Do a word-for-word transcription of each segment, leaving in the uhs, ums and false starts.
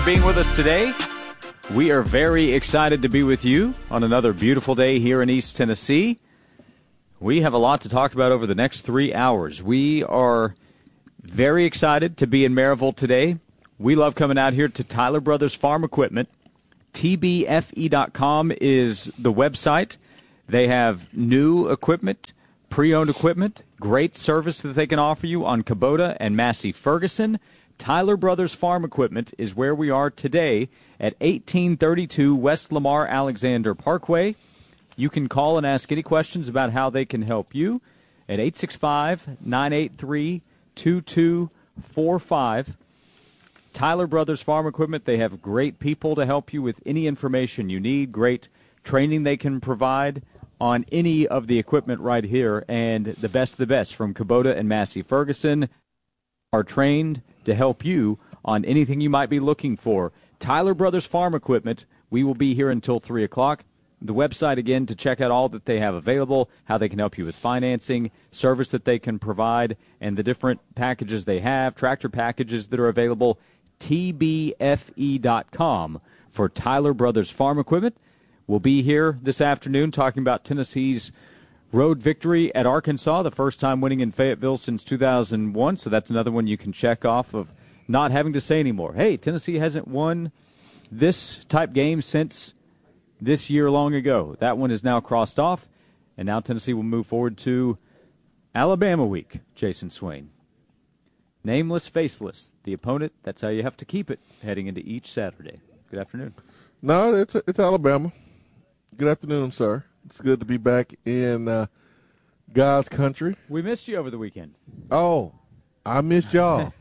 Being with us today. We are very excited to be with you on another beautiful day here in East Tennessee. We have a lot to talk about over the next three hours. We are very excited to be in Maryville today. We love coming out here to Tyler Brothers Farm Equipment. T B F E dot com is the website. They have new equipment, pre-owned equipment, great service that they can offer you on Kubota and Massey Ferguson. Tyler Brothers Farm Equipment is where we are today at eighteen thirty-two West Lamar Alexander Parkway. You can call and ask any questions about how they can help you at eight six five, nine eight three, two two four five. Tyler Brothers Farm Equipment, they have great people to help you with any information you need, great training they can provide on any of the equipment right here, and the best of the best from Kubota and Massey Ferguson are trained to help you on anything you might be looking for. Tyler Brothers Farm Equipment, we will be here until three o'clock. The website, again, to check out all that they have available, how they can help you with financing, service that they can provide, and the different packages they have, tractor packages that are available, T B F E dot com for Tyler Brothers Farm Equipment. We'll be here this afternoon talking about Tennessee's road victory at Arkansas, the first time winning in Fayetteville since two thousand one, so that's another one you can check off of not having to say anymore. Hey, Tennessee hasn't won this type game since this year long ago. That one is now crossed off, and now Tennessee will move forward to Alabama week, Jason Swain. Nameless, faceless, the opponent, that's how you have to keep it heading into each Saturday. Good afternoon. No, it's it's Alabama. Good afternoon, sir. It's good to be back in uh, God's country. We missed you over the weekend. Oh, I missed y'all.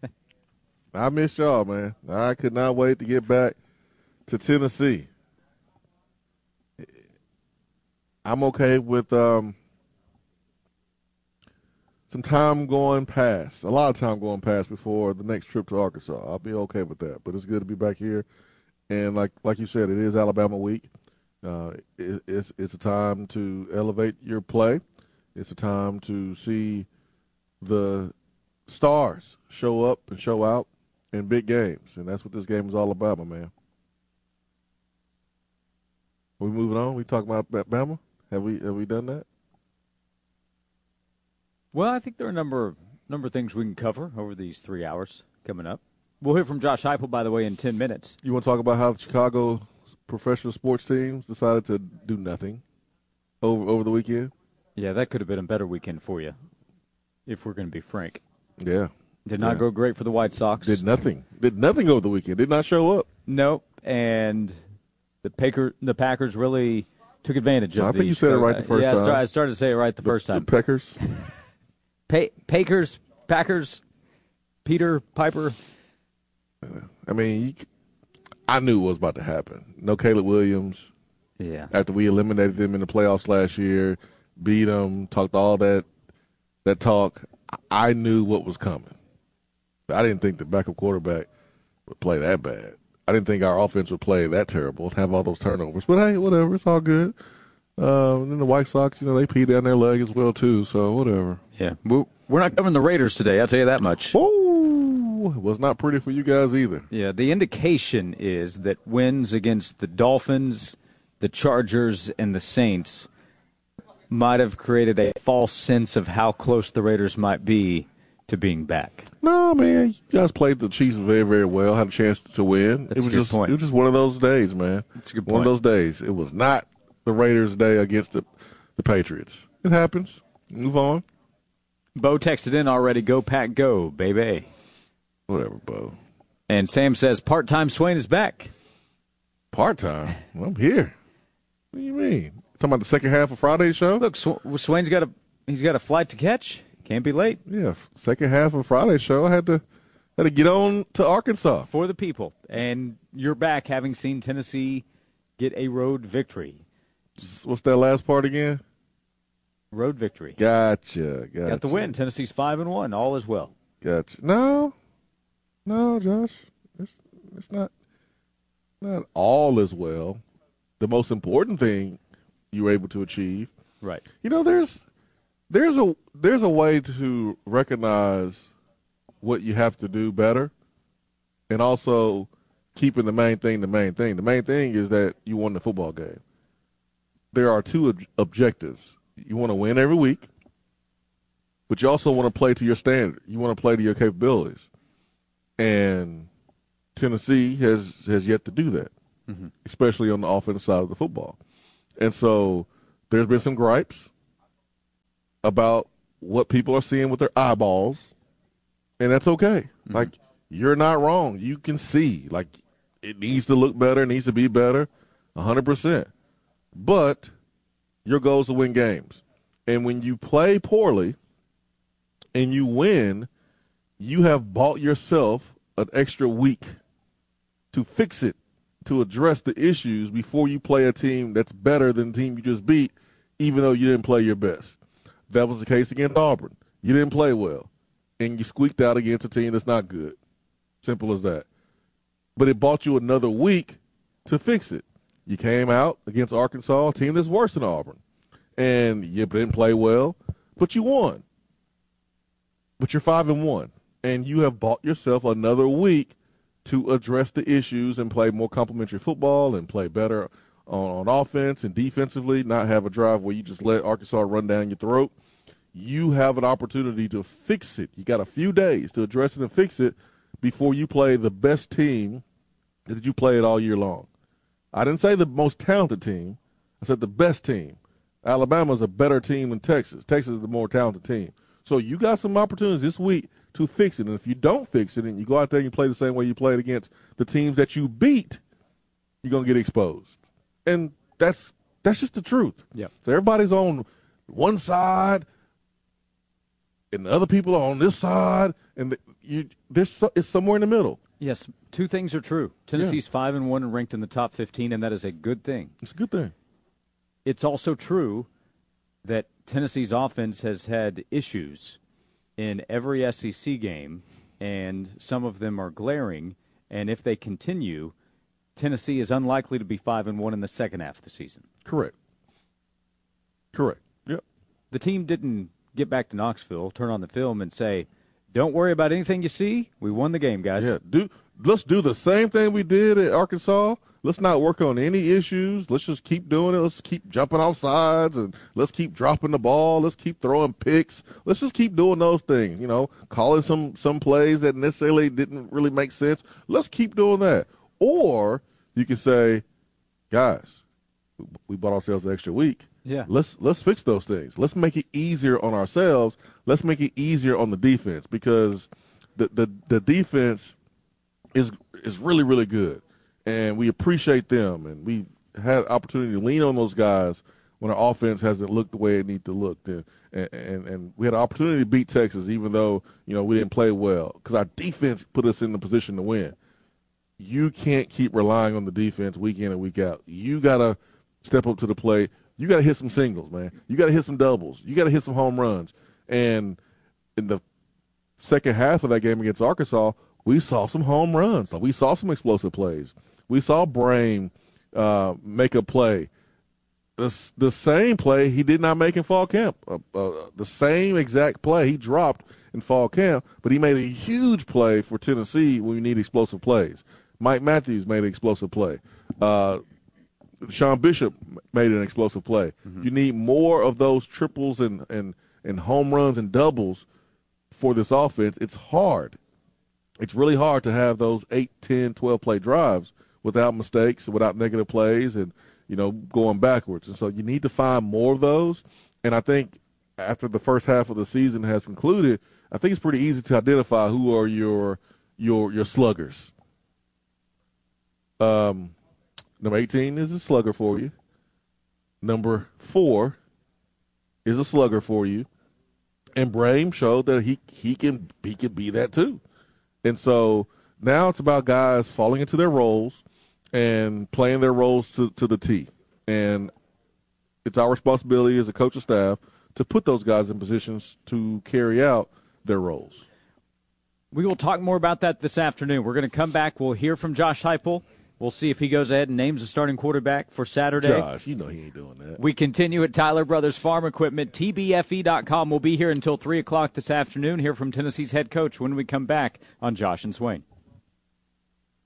I missed y'all, man. I could not wait to get back to Tennessee. I'm okay with um, some time going past, a lot of time going past before the next trip to Arkansas. I'll be okay with that. But it's good to be back here. And like like you said, it is Alabama week. Uh, it, it's it's a time to elevate your play. It's a time to see the stars show up and show out in big games, and that's what this game is all about, my man. Are we moving on? We talking about Bama? Have we have we done that? Well, I think there are a number of number of things we can cover over these three hours coming up. We'll hear from Josh Heupel, by the way, in ten minutes. You want to talk about how the Chicago professional sports teams decided to do nothing over over the weekend? Yeah, that could have been a better weekend for you, if we're going to be frank. Yeah. Did not yeah. go great for the White Sox. Did nothing. Did nothing over the weekend. Did not show up. Nope. And the Packer, the Packers really took advantage of I the think you said it right the first yeah, time. Yeah, I, start, I started to say it right the, the first time. The Packers. Pa- Packers, Packers, Peter, Piper. I mean, you, I knew what was about to happen. No Caleb Williams. Yeah. After we eliminated them in the playoffs last year, beat them, talked all that that talk, I knew what was coming. I didn't think the backup quarterback would play that bad. I didn't think our offense would play that terrible and have all those turnovers. But, hey, whatever. It's all good. Um, and then the White Sox, you know, they peed down their leg as well, too, so whatever. Yeah. We're not covering the Raiders today, I'll tell you that much. Oh, it was not pretty for you guys either. Yeah, the indication is that wins against the Dolphins, the Chargers, and the Saints might have created a false sense of how close the Raiders might be to being back. No, man, you guys played the Chiefs very, very well. Had a chance to win. That's it was a good just, point. It was just one of those days, man. That's a good One point. of those days. It was not the Raiders' day against the, the Patriots. It happens. Move on. Bo texted in already. Go Pack, go, baby. Whatever, Bo. And Sam says part-time Swain is back. Part-time? Well, I'm here. What do you mean? Talking about the second half of Friday's show? Look, Sw- Swain's got a he's got a flight to catch. Can't be late. Yeah, second half of Friday's show. I had to had to get on to Arkansas. For the people. And you're back having seen Tennessee get a road victory. What's that last part again? Road victory. Gotcha. Gotcha. Got the win. Tennessee's five and one. All is well. Gotcha. No, no, Josh. It's it's not not all as well. The most important thing you were able to achieve. Right. You know, there's there's a there's a way to recognize what you have to do better, and also keeping the main thing the main thing. The main thing is that you won the football game. There are two ob- objectives. You want to win every week, but you also want to play to your standard. You want to play to your capabilities. And Tennessee has, has yet to do that, mm-hmm. especially on the offensive side of the football. And so there's been some gripes about what people are seeing with their eyeballs, and that's okay. Mm-hmm. Like, you're not wrong. You can see, like, it needs to look better, it needs to be better, one hundred percent. But your goal is to win games. And when you play poorly and you win, you have bought yourself an extra week to fix it, to address the issues before you play a team that's better than the team you just beat, even though you didn't play your best. That was the case against Auburn. You didn't play well, and you squeaked out against a team that's not good. Simple as that. But it bought you another week to fix it. You came out against Arkansas, a team that's worse than Auburn, and you didn't play well, but you won. But you're five and one, and you have bought yourself another week to address the issues and play more complementary football and play better on, on offense and defensively, not have a drive where you just let Arkansas run down your throat. You have an opportunity to fix it. You got a few days to address it and fix it before you play the best team that you played all year long. I didn't say the most talented team. I said the best team. Alabama's a better team than Texas. Texas is the more talented team. So you got some opportunities this week to fix it. And if you don't fix it and you go out there and you play the same way you played against the teams that you beat, you're going to get exposed. And that's that's just the truth. Yep. So everybody's on one side and the other people are on this side, and the, you, there's so, it's somewhere in the middle. Yes, two things are true. Tennessee's yeah. five and one and ranked in the top fifteen, and that is a good thing. It's a good thing. It's also true that Tennessee's offense has had issues in every S E C game, and some of them are glaring. And if they continue, Tennessee is unlikely to be five and one in the second half of the season. Correct. Correct. Yep. The team didn't get back to Knoxville, turn on the film, and say, "Don't worry about anything you see. We won the game, guys." Yeah. Do let's do the same thing we did at Arkansas. Let's not work on any issues. Let's just keep doing it. Let's keep jumping off sides, and let's keep dropping the ball. Let's keep throwing picks. Let's just keep doing those things, you know, calling some, some plays that necessarily didn't really make sense. Let's keep doing that. Or you can say, guys, we bought ourselves an extra week. Yeah. Let's let's fix those things. Let's make it easier on ourselves. Let's make it easier on the defense, because the the, the defense is is really, really good. And we appreciate them, and we had opportunity to lean on those guys when our offense hasn't looked the way it needs to look. And, and, and we had an opportunity to beat Texas, even though, you know, we didn't play well, because our defense put us in the position to win. You can't keep relying on the defense week in and week out. You got to step up to the plate. You got to hit some singles, man. You got to hit some doubles. You got to hit some home runs. And in the second half of that game against Arkansas, we saw some home runs. We saw some explosive plays. We saw Brain uh, make a play. The, the same play he did not make in fall camp. Uh, uh, the same exact play he dropped in fall camp, but he made a huge play for Tennessee when we need explosive plays. Mike Matthews made an explosive play. Uh, Sean Bishop made an explosive play. Mm-hmm. You need more of those triples and, and, and home runs and doubles for this offense. It's hard. It's really hard to have those eight, ten, twelve-play drives without mistakes, without negative plays, and, you know, going backwards. And so you need to find more of those. And I think after the first half of the season has concluded, I think it's pretty easy to identify who are your your your sluggers. Um, number eighteen is a slugger for you. Number four is a slugger for you. And Brahim showed that he he can he can be that too. And so now it's about guys falling into their roles and playing their roles to, to the T. And it's our responsibility as a coaching staff to put those guys in positions to carry out their roles. We will talk more about that this afternoon. We're going to come back. We'll hear from Josh Heupel. We'll see if he goes ahead and names a starting quarterback for Saturday. Josh, you know he ain't doing that. We continue at Tyler Brothers Farm Equipment. T B F E dot com. We'll be here until three o'clock this afternoon. Hear from Tennessee's head coach when we come back on Josh and Swain.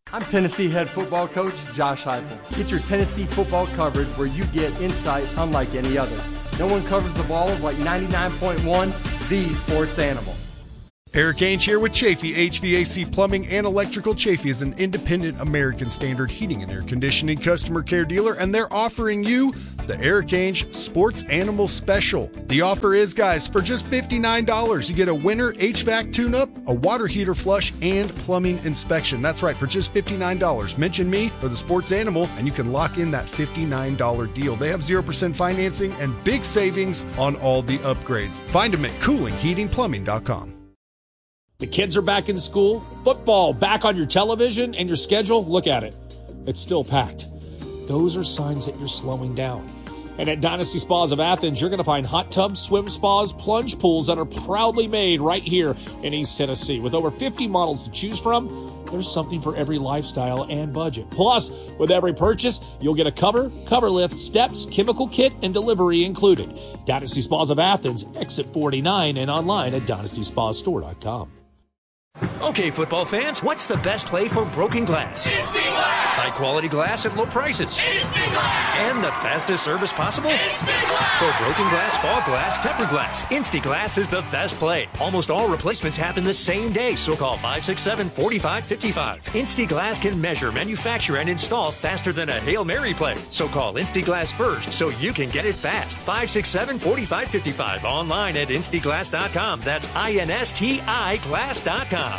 I'm Tennessee head football coach Josh Heupel. Get your Tennessee football coverage where you get insight unlike any other. No one covers the ball like ninety-nine point one, the sports animal. Eric Ainge here with Chafee H V A C Plumbing and Electrical. Chafee is an independent American Standard heating and air conditioning customer care dealer, and they're offering you the Eric Ainge Sports Animal Special. The offer is, guys, for just fifty-nine dollars, you get a winter H V A C tune-up, a water heater flush, and plumbing inspection. That's right, for just fifty-nine dollars. Mention me or the Sports Animal, and you can lock in that fifty-nine dollars deal. They have zero percent financing and big savings on all the upgrades. Find them at cooling heating plumbing dot com. The kids are back in school, football back on your television, and your schedule, look at it. It's still packed. Those are signs that you're slowing down. And at Dynasty Spas of Athens, you're going to find hot tubs, swim spas, plunge pools that are proudly made right here in East Tennessee. With over fifty models to choose from, there's something for every lifestyle and budget. Plus, with every purchase, you'll get a cover, cover lift, steps, chemical kit, and delivery included. Dynasty Spas of Athens, exit forty-nine, and online at dynasty spa store dot com. Okay, football fans, what's the best play for broken glass? Instant Glass! High quality glass at low prices. Instant Glass! And the fastest service possible? Instant Glass! For broken glass, fog glass, tempered glass, Instant Glass is the best play. Almost all replacements happen the same day, so call five six seven, four five five five. Instant Glass can measure, manufacture, and install faster than a Hail Mary play. So call Instant Glass first so you can get it fast. five six seven, four five five five. Online at insty glass dot com. That's I N S T I glass dot com.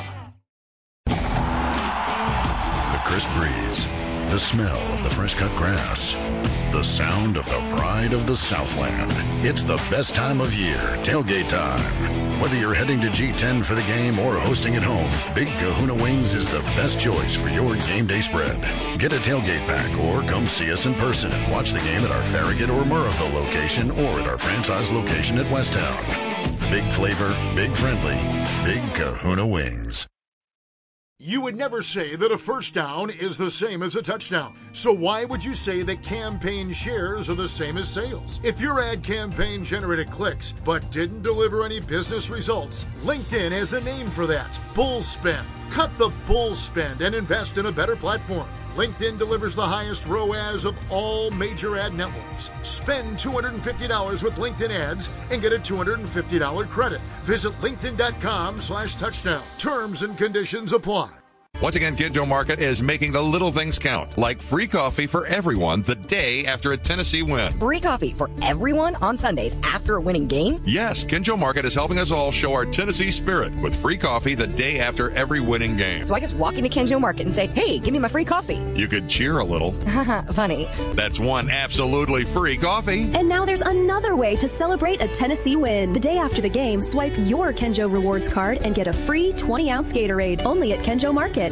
The crisp breeze, the smell of the fresh cut grass, the sound of the pride of the Southland. It's the best time of year, tailgate time. Whether you're heading to G ten for the game or hosting at home, Big Kahuna Wings is the best choice for your game day spread. Get a tailgate pack or come see us in person and watch the game at our Farragut or Murrahville location or at our franchise location at Westtown. Big flavor, big friendly, Big Kahuna Wings. You would never say that a first down is the same as a touchdown. So why would you say that campaign shares are the same as sales? If your ad campaign generated clicks but didn't deliver any business results, LinkedIn has a name for that. Bull spend. Cut the bull spend and invest in a better platform. LinkedIn delivers the highest R O A S of all major ad networks. Spend two hundred fifty dollars with LinkedIn ads and get a two hundred fifty dollars credit. Visit linkedin.com slash touchdown. Terms and conditions apply. Once again, Kinjo Market is making the little things count, like free coffee for everyone the day after a Tennessee win. Free coffee for everyone on Sundays after a winning game? Yes, Kinjo Market is helping us all show our Tennessee spirit with free coffee the day after every winning game. So I just walk into Kinjo Market and say, hey, give me my free coffee. You could cheer a little. Funny. That's one absolutely free coffee. And now there's another way to celebrate a Tennessee win. The day after the game, swipe your Kinjo Rewards card and get a free twenty-ounce Gatorade only at Kinjo Market.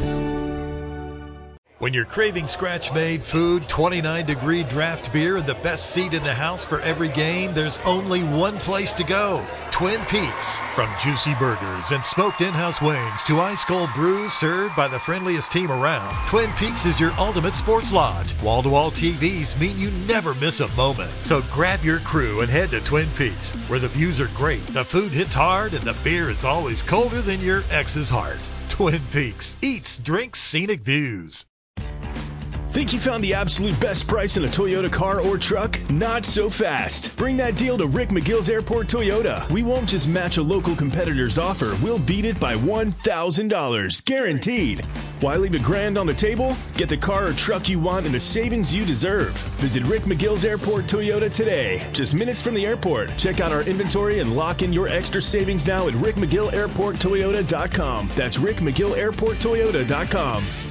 When you're craving scratch-made food, twenty-nine degree draft beer, and the best seat in the house for every game, there's only one place to go. Twin Peaks. From juicy burgers and smoked in-house wings to ice-cold brews served by the friendliest team around, Twin Peaks is your ultimate sports lodge. Wall-to-wall T Vs mean you never miss a moment. So grab your crew and head to Twin Peaks, where the views are great, the food hits hard, and the beer is always colder than your ex's heart. Twin Peaks. Eats, drinks, scenic views. Think you found the absolute best price in a Toyota car or truck? Not so fast. Bring that deal to Rick McGill's Airport Toyota. We won't just match a local competitor's offer. We'll beat it by one thousand dollars. Guaranteed. Why leave a grand on the table? Get the car or truck you want and the savings you deserve. Visit Rick McGill's Airport Toyota today. Just minutes from the airport. Check out our inventory and lock in your extra savings now at rick mcgill airport toyota dot com. That's rick mcgill airport toyota dot com.